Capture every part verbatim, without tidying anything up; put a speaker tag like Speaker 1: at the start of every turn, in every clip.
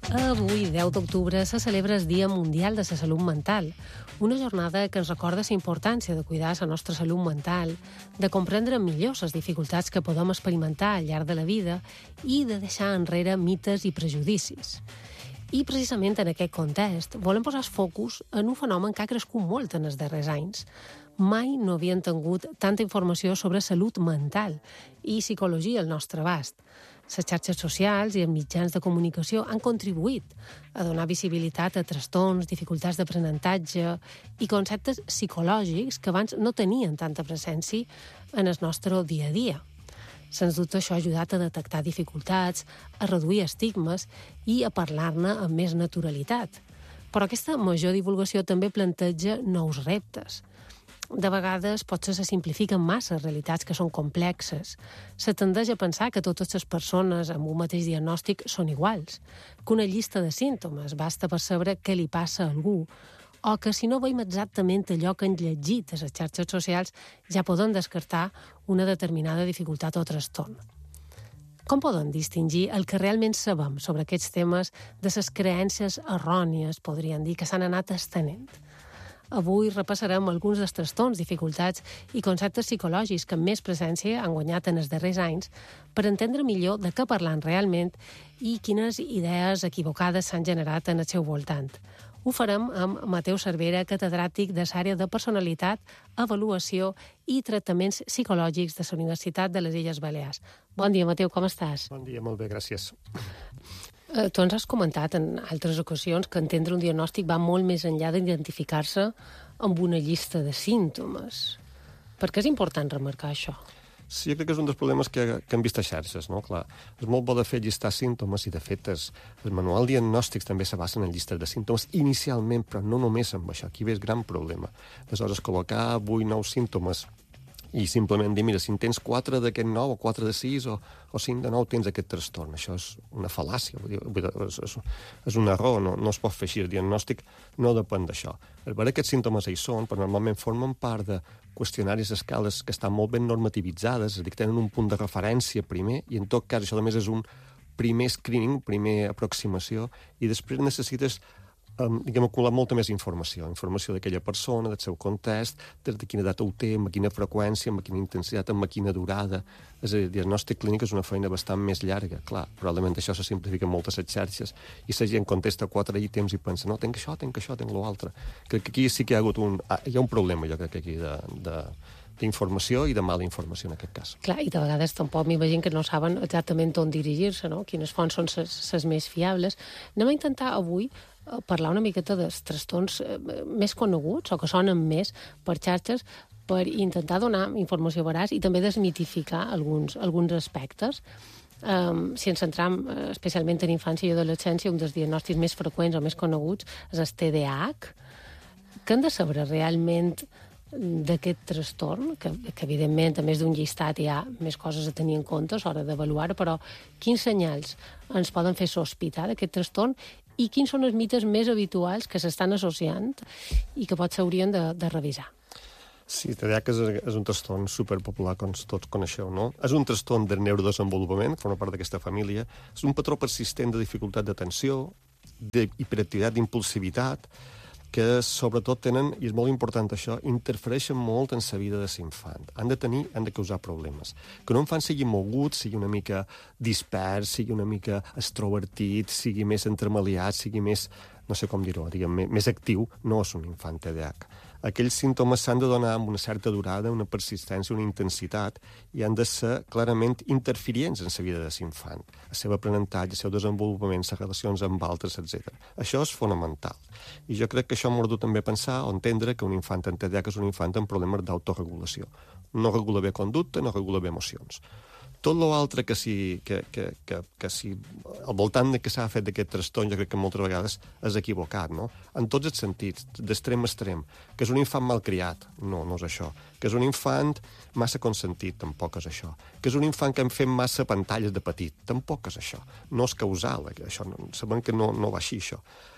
Speaker 1: Avui, deu d'octubre, se celebra el Dia Mundial de la Salut Mental, una jornada que ens recorda la importància de cuidar la nostra salut mental, de comprendre millor les dificultats que podem experimentar al llarg de la vida i de deixar enrere mites i prejudicis. I precisament en aquest context volem posar el focus en un fenomen que ha crescut molt en els darrers anys. Mai no havien tingut tanta informació sobre salut mental i psicologia al nostre abast. Les xarxes socials i els mitjans de comunicació han contribuït a donar visibilitat a trastorns, dificultats d'aprenentatge i conceptes psicològics que abans no tenien tanta presència en el nostre dia a dia. Sens dubte, això ha ajudat a detectar dificultats, a reduir estigmes i a parlar-ne amb més naturalitat. Però aquesta major divulgació també planteja nous reptes. De vegades potser se simplifiquen massa realitats que són complexes. Se tendeix a pensar que totes les persones amb un mateix diagnòstic són iguals, que una llista de símptomes basta per saber què li passa a algú, o que si no veiem exactament allò que han llegit a les xarxes socials ja podem descartar una determinada dificultat o trastorn. Com podem distingir el que realment sabem sobre aquests temes de les creences errònies, podríem dir, que s'han anat estenent? Avui repassarem alguns dels trastorns, dificultats i conceptes psicològics que amb més presència han guanyat en els darrers anys per entendre millor de què parlant realment i quines idees equivocades s'han generat en el seu voltant. Ho farem amb Mateu Cervera, catedràtic de l'àrea de personalitat, avaluació i tractaments psicològics de la Universitat de les Illes Balears. Bon dia, Mateu, com estàs?
Speaker 2: Bon dia, molt bé, gràcies.
Speaker 1: Eh, tu ens has comentat en altres ocasions que entendre un diagnòstic va molt més enllà d'identificar-se amb una llista de símptomes. Per què és important remarcar això?
Speaker 2: Sí, jo crec que és un dels problemes que, que hem vist a xarxes, no? Clar, és molt bo de fer llistar símptomes i, de fet, es, el manual diagnòstics també se basa en llistes de símptomes inicialment, però no només amb això. Aquí ve el gran problema. Aleshores, col·locar vuit nous símptomes i simplement dir, mira, si en tens quatre d'aquest nou, o quatre de sis, o, o cinc de nou, tens aquest trastorn. Això és una fal·làcia, vull dir, és, és, és un error, no, no es pot fer així. El diagnòstic no depèn d'això. A veure, aquests símptomes hi són, però normalment formen part de qüestionaris, escales que estan molt ben normativitzades, és a dir, que tenen un punt de referència primer, i en tot cas això, a més, és un primer screening, primer aproximació, i després necessites Um, diguem, acumular molta més informació, informació d'aquella persona, del seu context, des de quina data ho té, amb quina freqüència, amb quina intensitat, amb quina durada. És a dir, el diagnòstic clínic és una feina bastant més llarga, clar, probablement això se simplifica moltes les xarxes, i la gent contesta quatre ítems i pensa, no, tenc això, tenc això, tenc l'altre. Crec que aquí sí que hi ha hagut un... Ah, hi ha un problema, jo crec que aquí, de... de d'informació i de mala informació en aquest cas.
Speaker 1: Clar, i de vegades tampoc m'imagino que no saben exactament on dirigir-se, no? Quines fonts són les més fiables. Anem a intentar avui parlar una miqueta dels trastorns més coneguts o que sonen més per xarxes per intentar donar informació veraç i també desmitificar alguns, alguns aspectes. Um, si ens centram uh, especialment en infància i adolescència, un dels diagnòstics més freqüents o més coneguts és el T D A H. Què hem de saber realment d'aquest trastorn, que, que evidentment a més d'un llistat hi ha més coses a tenir en compte a l'hora d'avaluar, però quins senyals ens poden fer sospitar d'aquest trastorn i quins són els mites més habituals que s'estan associant i que potser haurien de, de revisar?
Speaker 2: Sí, T D A H és, és un trastorn superpopular, com tots coneixeu, no? És un trastorn del neurodesenvolupament, que forma part d'aquesta família. És un patró persistent de dificultat d'atenció, d'hiperactivitat, d'impulsivitat, que sobretot tenen, i és molt important això, interfereixen molt en la vida de l'infant. Han de tenir, han de causar problemes. Que un infant sigui mogut, sigui una mica dispers, sigui una mica extrovertit, sigui més entremaliat, sigui més, no sé com dir-ho, diguem, més actiu, no és un infant T D A H. Aquells símptomes s'han de donar amb una certa durada, una persistència, una intensitat, i han de ser clarament interferients en la vida de l'infant, el seu aprenentatge, el seu desenvolupament, les relacions amb altres, etcètera. Això és fonamental. I jo crec que això m'ha dut també a pensar o entendre que un infant en T D A H és un infant amb problemes d'autoregulació. No regula bé conducta, no regula bé emocions. Tot l'altre que si, que, que, que, que si al voltant de què s'ha fet d'aquest trastorn, jo crec que moltes vegades és equivocat, no? En tots els sentits, d'extrem a extrem. Que és un infant malcriat, no, no és això. Que és un infant massa consentit, tampoc és això. Que és un infant que hem fet massa pantalles de petit, tampoc és això. No és causal, això. Sabem que no, no va així, això.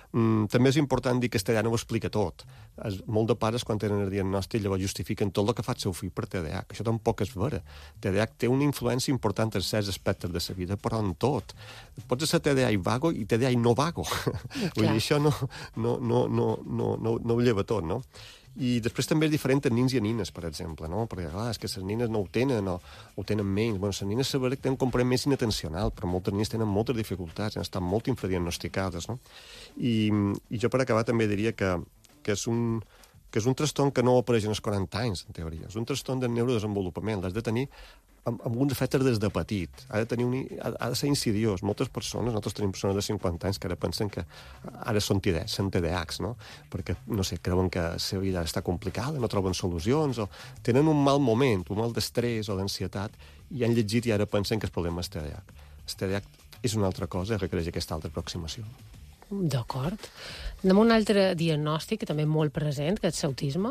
Speaker 2: Mm, també és important dir que este T D A H no ho explica tot. Es, molt de pares, quan tenen el diagnòstic, llavors justifiquen tot el que fa el seu fill per T D A H. Això tampoc és vera. T D A H té una influència important en certs aspectes de la vida, però en tot. Pots ser T D A H vago i T D A H no vago. Vull dir, això no, no, no, no, no, no, no ho lleva tot, no? I després també és diferent en nins i a nines, per exemple, no? Perquè, clar, és que les nines no ho tenen o ho tenen menys. Bueno, les nines saber que tenen un component més inatencional, però moltes nines tenen moltes dificultats, han estat molt infradiagnosticades, no? I, i jo per acabar també diria que, que és un que és un trastorn que no apareix als quaranta anys, en teoria. És un trastorn del neurodesenvolupament. L'has de tenir amb, amb uns efectes des de petit. Ha de, tenir un, ha, ha de ser insidiós. Moltes persones, nosaltres tenim persones de cinquanta anys que ara pensen que ara són T D A H, són T D A Hs, no? Perquè, no sé, creuen que la seva vida està complicada, no troben solucions, o tenen un mal moment, un mal d'estrès o d'ansietat, i han llegit i ara pensen que el problema és T D A H. El T D A H és una altra cosa i requereix aquesta altra aproximació.
Speaker 1: D'acord. Anem a un altre diagnòstic, que també és molt present, que és l'autisme.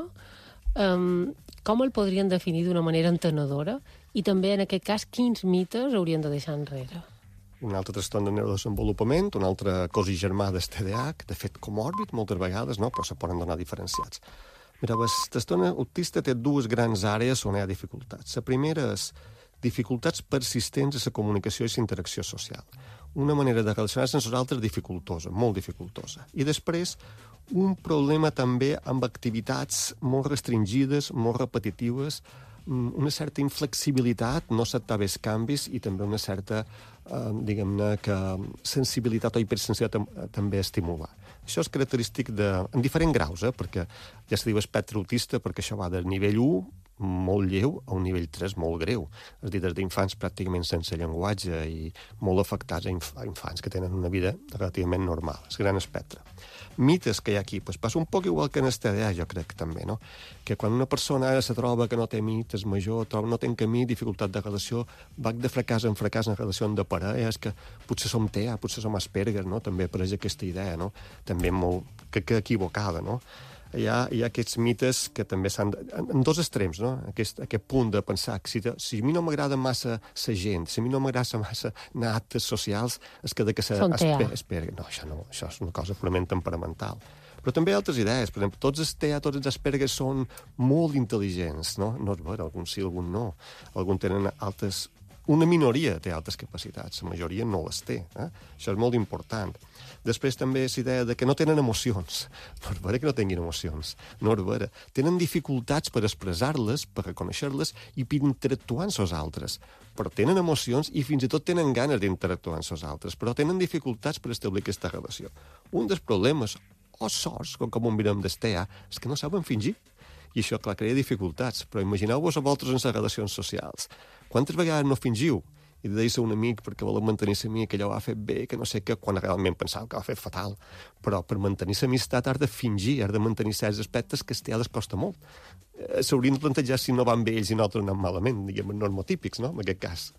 Speaker 1: Um, com el podrien definir d'una manera entenedora? I també, en aquest cas, quins mites haurien de deixar enrere?
Speaker 2: Un altre trastorn de neurodesenvolupament, un altre cos i germà del T D A H, de fet comòrbid moltes vegades, no? Però se poden donar diferenciats. Mira, el trastorn autista té dues grans àrees on hi ha dificultats. La primera és dificultats persistents a la comunicació i la interacció social. Una manera de relacionar-se amb nosaltres dificultosa, molt dificultosa. I després, un problema també amb activitats molt restringides, molt repetitives, una certa inflexibilitat, no acceptar bé els canvis i també una certa, eh, diguem-ne, que sensibilitat o hipersensibilitat també estimular. Això és característic de, en diferents graus, eh, perquè ja se diu espectre autista perquè això va del nivell u, molt lleu, a un nivell tres molt greu. És a dir, des d'infants pràcticament sense llenguatge i molt afectats a, inf a infants que tenen una vida relativament normal. És gran espectre. Mites que hi ha aquí, doncs passa un poc igual que en el T D A H, jo crec també, no? Que quan una persona ara se troba que no té mites major, troba, no té en camí, dificultat de relació, va de fracàs en fracàs en relació de parella, és que potser som T E A, potser som Asperger, no? També apareix aquesta idea, no? També molt, que, que equivocada, no? Hi ha, hi ha aquests mites que també s'han... En, en dos extrems, no? Aquest, aquest punt de pensar que si, te, si a mi no m'agrada massa la gent, si a mi no m'agrada massa anar a actes socials, és que de que se... Asperger. No, això no, això és una cosa purament temperamental. Però també hi ha altres idees. Per exemple, tots els T E A, tots els Asperger són molt intel·ligents, no? No és vera, alguns sí, alguns no. Alguns tenen altes... Una minoria té altes capacitats, la majoria no les té. Eh? Això és molt important. Després també és idea de que no tenen emocions. No és vera que no tinguin emocions. No és vera. Tenen dificultats per expressar-les, per reconèixer-les i per interactuar amb els altres. Però tenen emocions i fins i tot tenen ganes d'interactuar amb els altres, però tenen dificultats per establir aquesta relació. Un dels problemes, o sorts, com, com ho mirem del T E A, és que no saben fingir. I això, clar, crea dificultats. Però imagineu-vos a vosaltres en les relacions socials. Quantes vegades no fingiu? I de dir-se un amic perquè voleu mantenir l'amic, que allò ha fet bé, que no sé què, quan realment pensava que ho ha fet fatal. Però per mantenir l'amistat has de fingir, has de mantenir certs aspectes que a les costa molt. Eh, S'haurien de plantejar si no van bé ells i nosaltres anem malament, diguem, normotípics, no?, en aquest cas.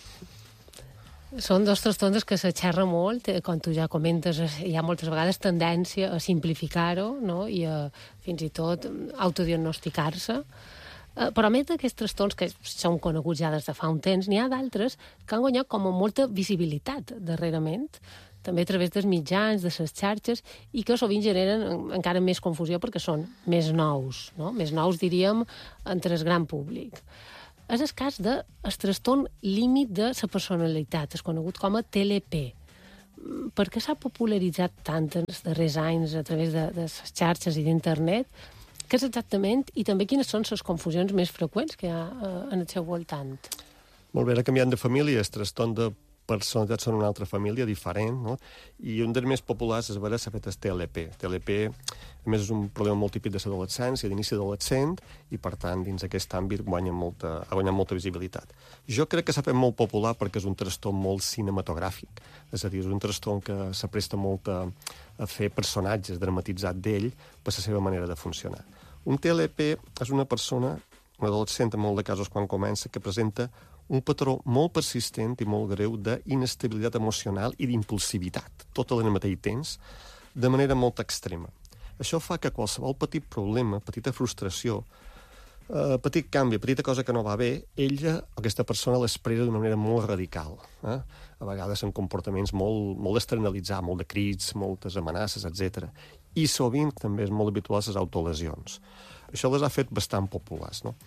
Speaker 1: Són dos trastorns que se xerra molt, com tu ja comentes, hi ha moltes vegades tendència a simplificar-ho, no?, i a, fins i tot, autodiagnosticar-se. Però a més d'aquests trastorns que són coneguts ja des de fa un temps, n'hi ha d'altres que han guanyat com a molta visibilitat darrerament, també a través dels mitjans, de les xarxes, i que sovint generen encara més confusió perquè són més nous, no? Més nous, diríem, entre el gran públic. És el cas del trastorn límit de la personalitat, és conegut com a T L P. Per què s'ha popularitzat tant en els darrers anys a través de, de les xarxes i d'internet? Què és exactament i també quines són les confusions més freqüents que hi ha eh, en el seu voltant?
Speaker 2: Molt bé, ara canviant de família, el trastorn de personalitat són una altra família diferent, no? I un dels més populars és veure s'ha fet el T L P. T L P, a més, és un problema molt típic de l'adolescència, d'inici d'adolescent, i per tant, dins aquest àmbit guanya molta, ha guanyat molta visibilitat. Jo crec que s'ha fet molt popular perquè és un trastorn molt cinematogràfic, és a dir, és un trastorn que s'apresta molt a, a fer personatges dramatitzats d'ell per la seva manera de funcionar. Un T L P és una persona, un adolescent en molt de casos quan comença, que presenta un patró molt persistent i molt greu d'inestabilitat emocional i d'impulsivitat, tot al mateix temps, de manera molt extrema. Això fa que qualsevol petit problema, petita frustració, Uh, petit canvi, petita cosa que no va bé, ella, aquesta persona, l'expressa d'una manera molt radical. Eh? A vegades en comportaments molt, molt externalitzats, molt de crits, moltes amenaces, etcètera. I sovint també és molt habitual les autolesions. Això les ha fet bastant populars, no?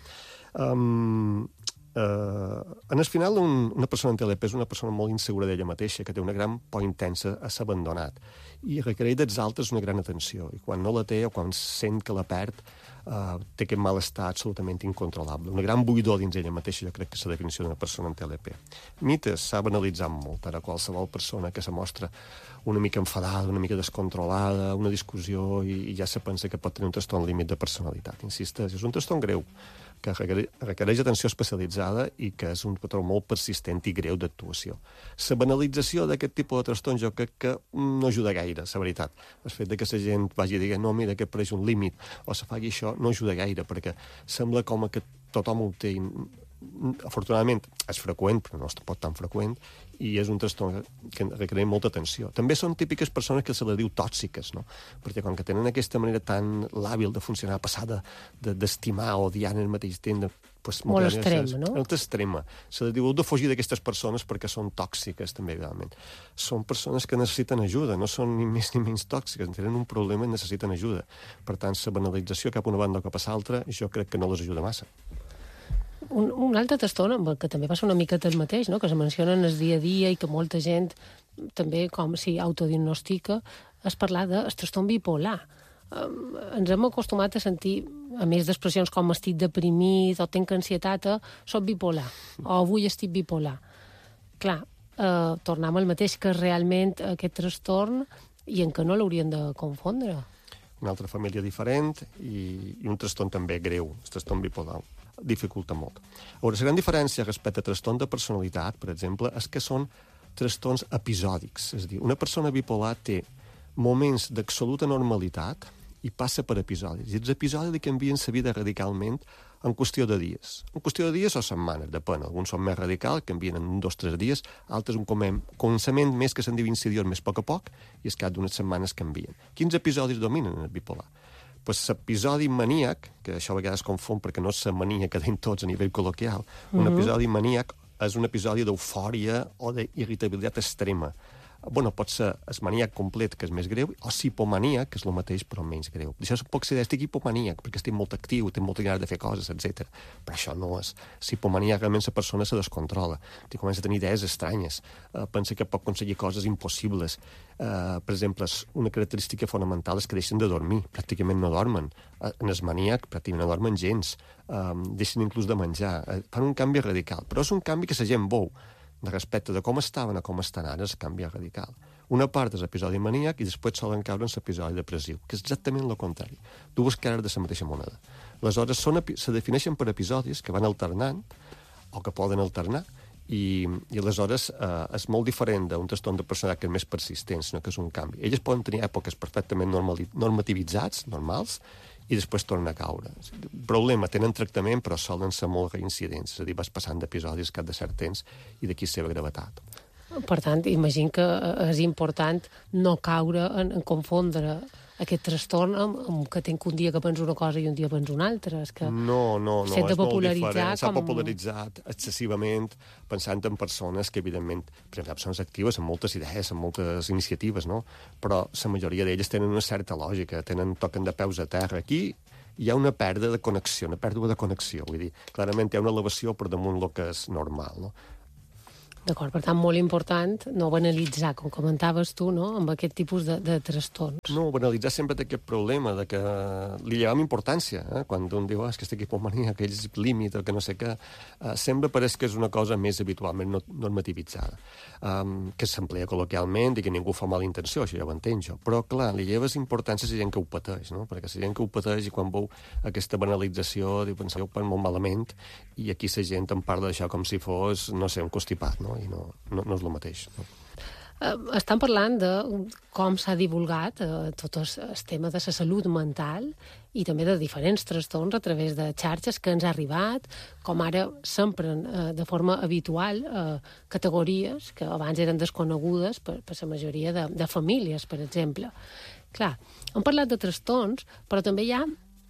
Speaker 2: Um, Uh, en el final, un, una persona en T L P és una persona molt insegura d'ella mateixa, que té una gran por intensa a ser abandonat, i requereix dels altres una gran atenció, i quan no la té o quan sent que la perd, uh, té aquest malestar absolutament incontrolable. Una gran buidor dins ella mateixa, jo crec que és la definició d'una persona en T L P. Mites s'ha banalitzat molt. Ara qualsevol persona que se mostra una mica enfadada, una mica descontrolada, una discussió, i, i ja se pensa que pot tenir un trastorn límit de personalitat. Insisteix, és un trastorn greu, que requereix atenció especialitzada i que és un patró molt persistent i greu d'actuació. La banalització d'aquest tipus de trastorns jo crec que no ajuda gaire, la veritat. El fet de que la gent vagi a dir no, mira, que apareix un límit, o se faci això, no ajuda gaire, perquè sembla com que tothom ho té. Afortunadament és freqüent, però no és pot tan freqüent, i és un trastorn que requereix molta atenció. També són típiques persones que se les diu tòxiques, no? Perquè com que tenen aquesta manera tan làbil de funcionar, passada d'estimar o odiar en el mateix temps, pues,
Speaker 1: molt extrem, no?
Speaker 2: Molt extrema. Se les diu de fugir d'aquestes persones perquè són tòxiques, també, realment. Són persones que necessiten ajuda, no són ni més ni menys tòxiques, tenen un problema i necessiten ajuda. Per tant, la banalització cap a una banda o cap a l'altra, jo crec que no les ajuda massa.
Speaker 1: Un, un altre trastorn, amb el que també passa una miqueta el mateix, no? Que es menciona en el dia a dia i que molta gent també, com si autodiagnostica, és parlar del trastorn bipolar. Um, ens hem acostumat a sentir, a més d'expressions com estic deprimit o tenc ansietat, a soc bipolar, o avui estic bipolar. Clar, eh, tornem al mateix, que realment aquest trastorn i en què no l'haurien de confondre.
Speaker 2: Una altra família diferent i, i un trastorn també greu, el trastorn bipolar. Dificulta molt. Llavors, la gran diferència respecte a trastorn de personalitat, per exemple, és que són trastorns episòdics. És a dir, una persona bipolar té moments d'absoluta normalitat i passa per episodis. I els episodis li canvien la vida radicalment en qüestió de dies. En qüestió de dies o setmanes, depèn. Alguns són més radicals, canvien en un, dos, tres dies, altres un començament més que se'n diu insidiós, més a poc a poc, i al cap d'unes setmanes canvien. Quins episodis dominen en el bipolar? Pues l'episodi maníac, que això a vegades confon perquè no és la mania que tenim tots a nivell col·loquial, un uh-huh. episodi maníac és un episodi d'eufòria o d'irritabilitat extrema. Bueno, pot ser el maníac complet, que és més greu, o hipomaníac, que és el mateix però menys greu. Això pot ser, estic hipomaníac, perquè estic molt actiu, tinc molta ganes de fer coses, etcètera. Però això no és. Hipomaníac, realment la persona se descontrola. I comença a tenir idees estranyes. Uh, pensa que pot aconseguir coses impossibles. Uh, per exemple, una característica fonamental és que deixen de dormir. Pràcticament no dormen. Uh, en el maníac pràcticament no dormen gens. Uh, deixen inclús de menjar. Uh, fan un canvi radical. Però és un canvi que la gent veu. De respecte de com estaven a com estan ara, és canvi radical. Una part és episodi maníac i després solen caure en l'episodi depressiu, que és exactament el contrari. Dues cares de la mateixa moneda. Aleshores, són, se defineixen per episodis que van alternant o que poden alternar i, i aleshores eh, és molt diferent d'un trastorn de personalitat que és més persistent, sinó que és un canvi. Elles poden tenir èpoques perfectament normativitzats, normals, i després tornen a caure. El problema, tenen tractament, però solen ser molt reincidents, és a dir, vas passant d'episodis cap de cert temps i d'aquí la seva gravetat.
Speaker 1: Per tant, imagino que és important no caure en, en confondre aquest trastorn amb, amb que tinc un dia que penso una cosa i un dia penso una altra. És que
Speaker 2: no, no, no,
Speaker 1: és
Speaker 2: molt diferent. S'ha
Speaker 1: com...
Speaker 2: popularitzat excessivament pensant en persones que, evidentment, per exemple, persones actives amb moltes idees, amb moltes iniciatives, no? Però la majoria d'elles tenen una certa lògica, tenen, toquen de peus a terra. Aquí hi ha una pèrdua de connexió, una pèrdua de connexió, vull dir, clarament hi ha una elevació per damunt el que és normal, no?
Speaker 1: D'acord, per tant, molt important no banalitzar, com comentaves tu, no?, amb aquest tipus de, de trastorns.
Speaker 2: No, banalitzar sempre té aquest problema de que li llevam importància, eh? Quan un diu, ah, és que estic hipomania, que és límit, o que no sé què, eh, sempre pareix que és una cosa més habitualment no, normativitzada, um, que s'empleia col·loquialment i que ningú fa mala intenció, això ja ho entenc jo, però, clar, li lleves importància a la gent que ho pateix, no?, perquè la gent que ho pateix i quan veu aquesta banalització, diu, penseu, ho molt malament, i aquí la gent en parla d'això com si fos, no sé, un constipat, no?, i no, no, no és el mateix. No?
Speaker 1: Uh, estan parlant de com s'ha divulgat uh, tot el, el tema de la salut mental i també de diferents trastorns a través de xarxes que ens ha arribat, com ara s'empren uh, de forma habitual uh, categories que abans eren desconegudes per, per la majoria de, de famílies, per exemple. Clar, hem parlat de trastorns, però també hi ha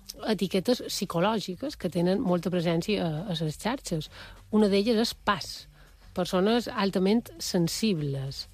Speaker 1: etiquetes psicològiques que tenen molta presència a, a les xarxes. Una d'elles és P A S, persones altament sensibles.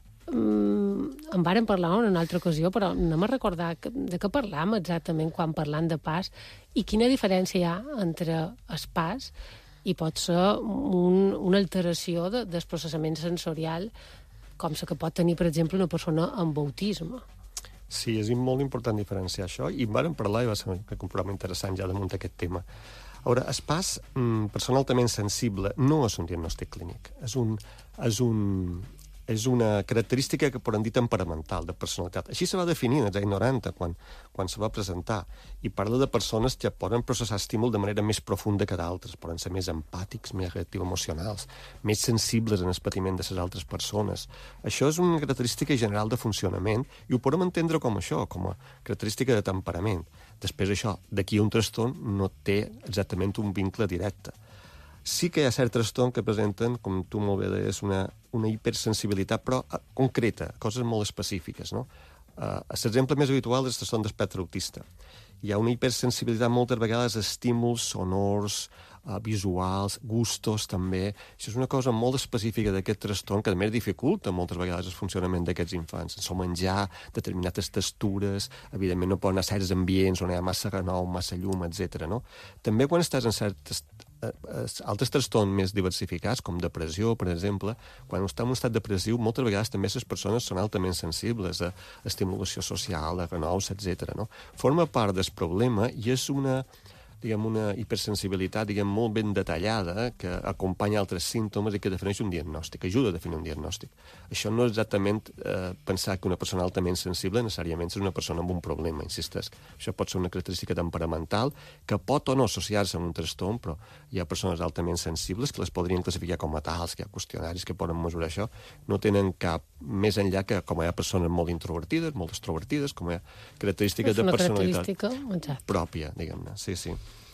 Speaker 1: Mm, en vàrem parlar en una altra ocasió, però anem a recordar que, de què parlam exactament quan parlant de P A S i quina diferència hi ha entre el P A S i pot ser un, una alteració de, del processament sensorial com la que pot tenir, per exemple, una persona amb autisme.
Speaker 2: Sí, és molt important diferenciar això, i en vàrem parlar i va ser un programa interessant ja damunt d'aquest tema. Ara, el P A S, persona altament sensible, no és un diagnòstic clínic, és, un, és, un, és una característica que podem dir temperamental, de personalitat. Així se va definir als anys noranta, quan, quan se va presentar, i parla de persones que poden processar estímul de manera més profunda que d'altres, poden ser més empàtics, més reactius emocionals, més sensibles en el patiment de les altres persones. Això és una característica general de funcionament i ho podem entendre com això, com a característica de temperament. Després això, d'aquí a un trastorn, no té exactament un vincle directe. Sí que hi ha certs trastorns que presenten, com tu molt bé deies, una, una hipersensibilitat, però concreta, coses molt específiques, no? Uh, l'exemple més habitual és el trastorn d'espectre autista. Hi ha una hipersensibilitat moltes vegades a estímuls sonors, uh, visuals, gustos, també. Això és una cosa molt específica d'aquest trastorn que, a més, dificulta moltes vegades el funcionament d'aquests infants. El menjar, determinades textures, evidentment no poden anar a certs ambients on hi ha massa renou, massa llum, etcètera. No? També quan estàs en certes altres trastorns més diversificats, com depressió, per exemple, quan està en un estat depressiu, moltes vegades també les persones són altament sensibles a estimulació social, a renous, etcètera. No? Forma part del problema i és una, diguem, una hipersensibilitat, diguem, molt ben detallada, que acompanya altres símptomes i que defineix un diagnòstic, ajuda a definir un diagnòstic. Això no és exactament eh, pensar que una persona altament sensible necessàriament és una persona amb un problema, insistesc. Això pot ser una característica temperamental que pot o no associar-se a un trastorn, però hi ha persones altament sensibles que les podrien classificar com a tals, que hi ha qüestionaris que poden mesurar això, no tenen cap més enllà que com hi ha persones molt introvertides, molt extrovertides, com hi ha característiques de personalitat pròpia, diguem-ne. Sí, sí.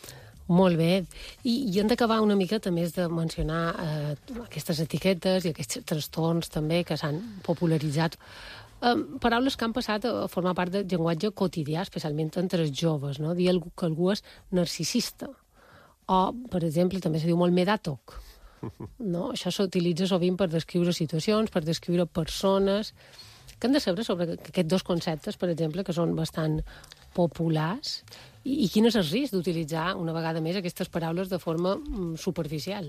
Speaker 1: Molt bé. I, i hem d'acabar una miqueta més de mencionar eh, aquestes etiquetes i aquests trastorns també que s'han popularitzat. Eh, paraules que han passat a formar part del llenguatge quotidià, especialment entre els joves, no? Dir que algú és narcisista. O, per exemple, també se diu molt medàtoc. No? Això s'utilitza sovint per descriure situacions, per descriure persones. Que hem de saber sobre aquests dos conceptes, per exemple, que són bastant populars, i, i quin és el risc d'utilitzar una vegada més aquestes paraules de forma mm, superficial?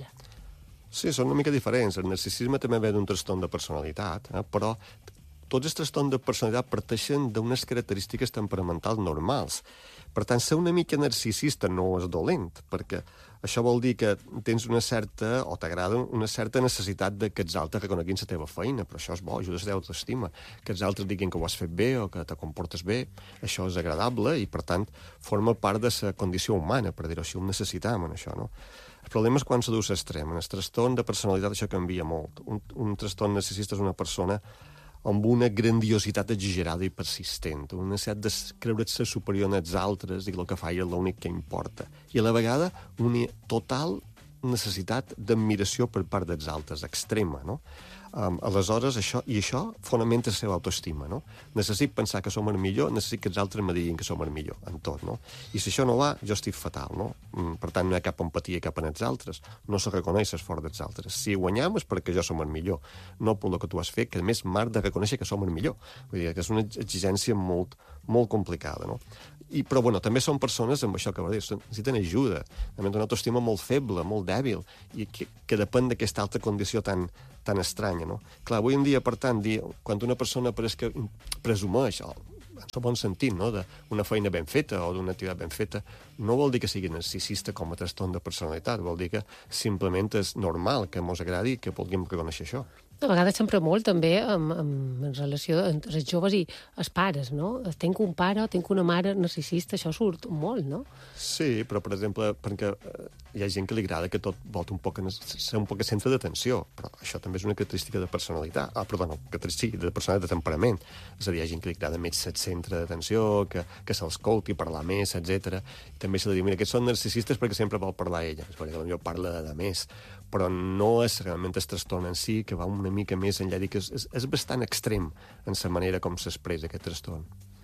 Speaker 2: Sí, són una mica diferents. El narcisisme també ve d'un trastorn de personalitat, eh? però tots els trastorns de personalitat parteixen d'unes característiques temperamentals normals. Per tant, ser una mica narcisista no és dolent, perquè això vol dir que tens una certa, o t'agrada una certa necessitat de que els altres reconeguin la teva feina, però això és bo, ajuda a la teva autoestima. Que els altres diguin que ho has fet bé o que te comportes bé, això és agradable i, per tant, forma part de la condició humana, per dir-ho així, ho necessitam en això, no? El problema és quan se du a l'extrem. En el trastorn de personalitat això canvia molt. Un, un trastorn narcisista és una persona amb una grandiositat exagerada i persistent, una necessitat de creure's superior als altres i el que fa és l'únic que importa. I a la vegada una total necessitat d'admiració per part dels altres, extrema, no? Um, aleshores, això, i això fonamenta la seva autoestima, no? Necessit pensar que som el millor, necessit que els altres me diguin que som el millor, en tot, no? I si això no va, jo estic fatal, no? Mm, per tant, no hi ha cap empatia cap en els altres, no se reconeix l'esforç dels altres. Si guanyam és perquè jo som el millor, no per el que tu has fet, que a més m'has de reconèixer que som el millor. Vull dir que és una exigència molt, molt complicada, no? I, però, bueno, també són persones, amb això que va dir, necessiten ajuda, amb una autoestima molt feble, molt dèbil, i que, que depèn d'aquesta altra condició tan, tan estranya, no? Clar, avui en dia, per tant, dir, quan una persona pareix que presumeix, en el bon sentit, no?, d'una feina ben feta o d'una activitat ben feta, no vol dir que sigui narcisista com a trastorn de personalitat, vol dir que simplement és normal que mos agradi i que vulguem reconèixer això.
Speaker 1: A vegades sempre molt, també, en, en, en relació entre els joves i els pares, no? Tenc un pare o tenc una mare narcisista, això surt molt, no?
Speaker 2: Sí, però, per exemple, perquè hi ha gent que li agrada que tot volta un poc, ser un poc a centre d'atenció, però això també és una característica de personalitat, ah, perdó, no, sí, de personalitat, de temperament. És a dir, hi ha gent que li agrada més ser centre d'atenció, que, que s'escolti, parlar més, etcètera. També s'ha de dir, mira, aquests són narcisistes perquè sempre vol parlar ella, perquè potser parla de més, però no és realment el trastorn en si, que va una mica més enllà, dir que és, és, és bastant extrem en la manera com s'expressa aquest trastorn.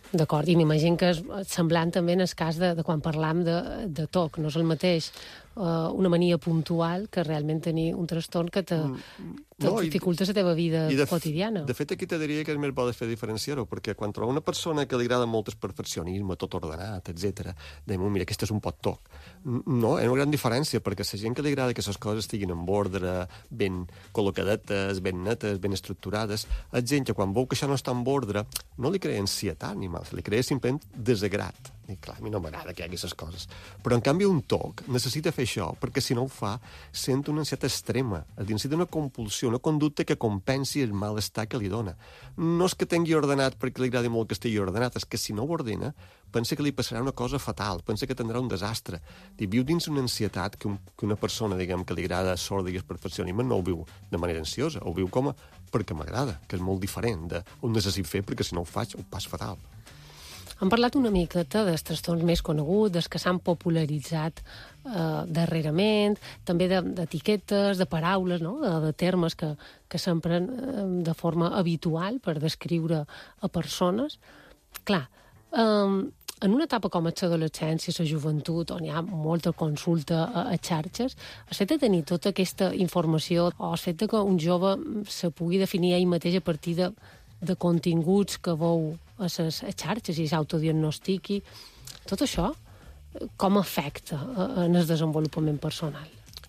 Speaker 1: D'acord, i m'imagino que és semblant també en el cas de, de quan parlam de, de T O C. No és el mateix uh, una mania puntual que realment tenir un trastorn que te, te no, dificulta la teva vida
Speaker 2: de,
Speaker 1: quotidiana.
Speaker 2: De fet, aquí te diria que és més bo de fer diferenciar-ho, perquè quan trobo una persona que li agrada molt el perfeccionisme, tot ordenat, etcètera, dèiem, mira, aquest és un pot T O C. No, hi ha una gran diferència, perquè la gent que li agrada que les coses estiguin en ordre, ben col·locadetes, ben netes, ben estructurades, és gent que quan veu que això no està en ordre, no li crea ansietat ni mal, li crea simplement desagrat. I clar, a mi no m'agrada que hi hagi aquestes coses. Però, en canvi, un T O C necessita fer això, perquè si no ho fa, sent una ansietat extrema. A dins d'una compulsió, una conducta que compensi el malestar que li dona. No és que tingui ordenat perquè li agradi molt que estigui ordenat, és que si no ho ordena, pensa que li passarà una cosa fatal, pensa que tindrà un desastre. I viu dins una ansietat que, un, que una persona, diguem, que li agrada sort, digues, perfeccionisme, no ho viu de manera ansiosa, ho viu com a perquè m'agrada, que és molt diferent de ho necessit fer perquè si no ho faig, ho pas fatal.
Speaker 1: Hem parlat una miqueta dels trastorns més coneguts, dels que s'han popularitzat eh, darrerament, també d'etiquetes, de, de paraules, no? de, de termes que, que s'empren eh, de forma habitual per descriure a persones. Clar, eh, en una etapa com l'adolescència, la joventut, on hi ha molta consulta a, a xarxes, el fet de tenir tota aquesta informació o el fet que un jove se pugui definir ell mateix a partir de, de continguts que veu a les xarxes i s'autodiagnostiqui, tot això com afecta en el desenvolupament personal?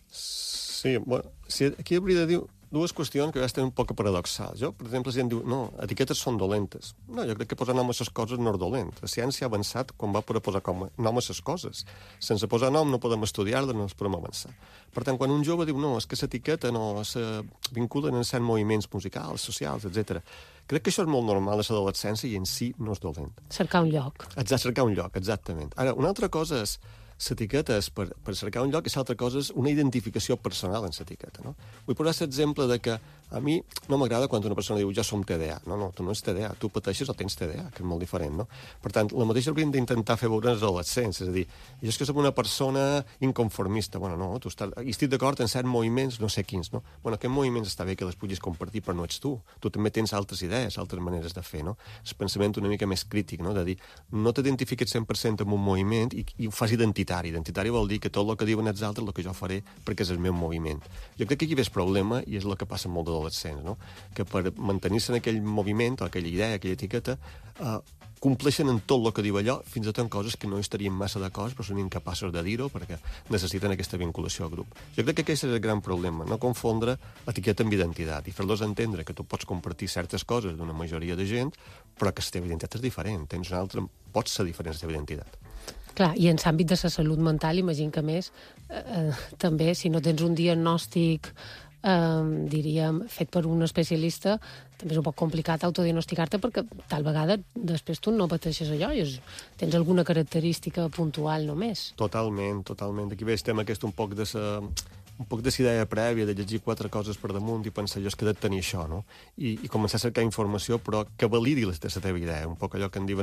Speaker 2: Sí, bueno, sí, aquí hauria de dir dues qüestions que ja estan un poc paradoxals. Jo, per exemple, la gent diu, no, etiquetes són dolentes. No, jo crec que posar nom a les coses no és dolent. La ciència ha avançat quan va poder posar com nom a les coses. Sense posar nom no podem estudiar-les, no ens podem avançar. Per tant, quan un jove diu, no, és que l'etiqueta no se vinculen en certs moviments musicals, socials, etcètera. Crec que això és molt normal a l'adolescència i en si no és dolent.
Speaker 1: Cercar un lloc.
Speaker 2: Exacte, cercar un lloc, exactament. Ara, una altra cosa és l'etiqueta és per, per cercar un lloc i l'altra cosa és una identificació personal en l'etiqueta. No? Vull posar l'exemple de que a mi no m'agrada quan una persona diu jo som T D A. No, no, tu no ets T D A, tu pateixes o tens T D A, que és molt diferent. No? Per tant, la mateixa hauríem d'intentar fer veure als adolescents, és a dir, jo és que som una persona inconformista. Bueno, no, tu estàs, i estic d'acord en certs moviments, no sé quins, no? Bueno, aquests moviments està bé que les puguis compartir, però no ets tu. Tu també tens altres idees, altres maneres de fer, no? El pensament una mica més crític, no? De dir, no t'identifiques cent per cent amb un moviment i, i ho fas identitari. Identitari vol dir que tot el que diuen els altres és el que jo faré perquè és el meu moviment. Jo crec que aquí ve el problema i és el que passa molt d'adolescents, no? Que per mantenir-se en aquell moviment, o aquella idea, aquella etiqueta, eh, compleixen en tot el que diu allò, fins i tot en coses que no estarien massa d'acord, però són incapaços de dir-ho perquè necessiten aquesta vinculació al grup. Jo crec que aquest és el gran problema, no confondre etiqueta amb identitat i fer-los entendre que tu pots compartir certes coses d'una majoria de gent, però que la teva identitat és diferent, tens una altra, pots ser diferent de la teva identitat.
Speaker 1: Clar, i en l'àmbit de la salut mental, imagino que més, eh, també, si no tens un diagnòstic, eh, diríem, fet per un especialista, també és un poc complicat autodiagnosticar-te perquè tal vegada després tu no pateixes allò i és, tens alguna característica puntual només.
Speaker 2: Totalment, totalment. Aquí ve el tema aquest un poc de sa... un poc de idea prèvia, de llegir quatre coses per damunt i pensar, jo és que he de tenir això, no? I, i començar a cercar informació, però que validi la teva idea, un poc allò que en diuen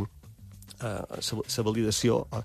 Speaker 2: la uh, validació, uh,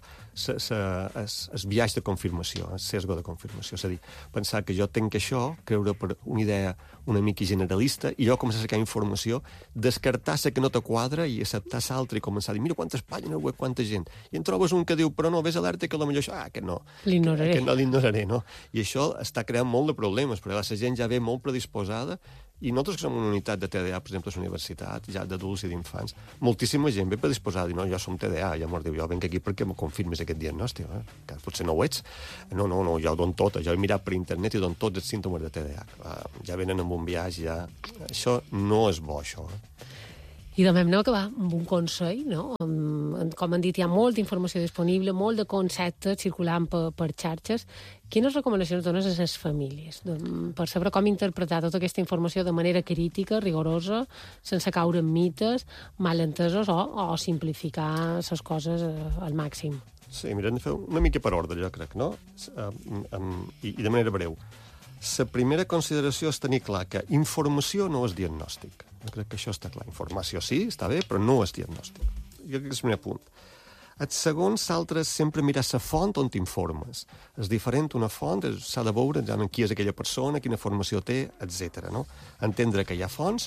Speaker 2: el viatge de confirmació, el sesgo de confirmació. És a dir, pensar que jo tenc això, creure per una idea una mica generalista, i jo començar a cercar informació, descartar la que no te quadra i acceptar l'altra i començar a dir, mira quantes pàgines web, quanta gent. I en trobes un que diu, però no, ves alerta que potser això, ah, aquest no.
Speaker 1: L'ignoraré.
Speaker 2: Aquest no l'ignoraré, no? I això està creant molt de problemes, perquè la gent ja ve molt predisposada. I nosaltres que som una unitat de T D A, per exemple, a la universitat, ja d'adults i d'infants, moltíssima gent ve predisposada i no, jo som T D A, ja m'ho diu, jo venc aquí perquè me confirmes aquest diagnòstic, eh? Que potser no ho ets. No, no, no, jo ho dono tot, jo he mirat per internet i dono tots els símptomes de T D A. Ja venen amb un viatge, ja... Això no és bo, això. Eh?
Speaker 1: I també hem d'acabar amb un consell, no? Com han dit, hi ha molta informació disponible, molt de conceptes circulant per, per xarxes. Quines recomanacions dones a les famílies per saber com interpretar tota aquesta informació de manera crítica, rigorosa, sense caure en mites, malentesos o, o simplificar les coses al màxim?
Speaker 2: Sí, mira, hem de fer una mica per ordre, jo crec, no? I, i de manera breu. La primera consideració és tenir clar que informació no és diagnòstic. Jo crec que això està clar. Informació sí, està bé, però no és diagnòstic. Jo crec que és el primer punt. El segon, l'altre, és sempre mirar la font on t'informes. És diferent una font, s'ha de veure qui és aquella persona, quina formació té, etcètera. No? Entendre que hi ha fonts,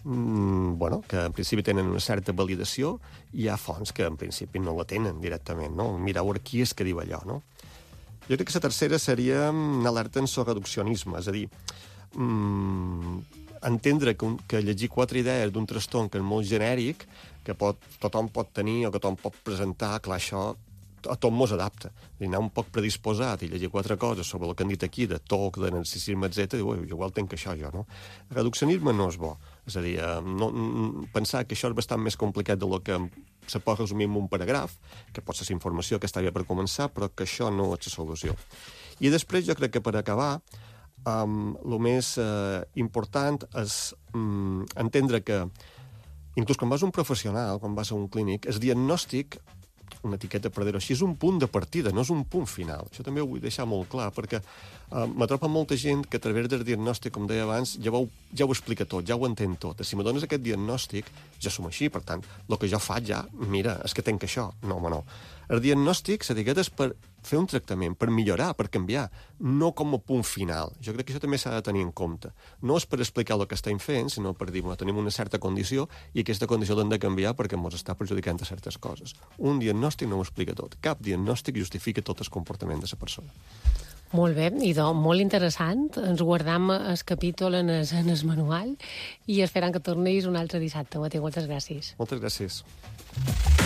Speaker 2: mm, bueno, que en principi tenen una certa validació, i hi ha fonts que en principi no la tenen directament, no? Mira, a veure qui és que diu allò, no? Jo crec que la tercera seria alerta en el reduccionisme, és a dir, mm, entendre que, un, que llegir quatre idees d'un trastorn que és molt genèric, que pot, tothom pot tenir o que tothom pot presentar, clar, això a tot mos adapta. I anar un poc predisposat i llegir quatre coses sobre el que han dit aquí, de toc, de narcisisme, etcètera, diu, ui, igual tenc això jo, no? El reduccionisme no és bo. És a dir, no, pensar que això és bastant més complicat del que se pot resumir en un paràgraf, que pot ser informació que està bé per començar, però que això no és la solució. I després jo crec que per acabar, um, el més uh, important és um, entendre que, inclús quan vas a un professional, quan vas a un clínic, el diagnòstic, una etiqueta per dir-ho així, és un punt de partida, no és un punt final. Això també ho vull deixar molt clar, perquè uh, m'atropa molta gent que a través del diagnòstic, com deia abans, ja ho, ja ho explica tot, ja ho entén tot. Si me dones aquest diagnòstic, ja som així, per tant, el que jo faig ja, mira, és que tenc això. No, home, no. El diagnòstic, l'etiqueta és per fer un tractament, per millorar, per canviar, no com a punt final. Jo crec que això també s'ha de tenir en compte. No és per explicar el que estem fent, sinó per dir, bueno, tenim una certa condició i aquesta condició l'hem de canviar perquè ens està perjudicant a certes coses. Un diagnòstic no ho explica tot. Cap diagnòstic justifica tot el comportament de la persona.
Speaker 1: Molt bé, idò, molt interessant. Ens guardam el capítol en el, en el manual i esperant que tornis un altre dissabte. Mateu, moltes gràcies.
Speaker 2: Moltes gràcies.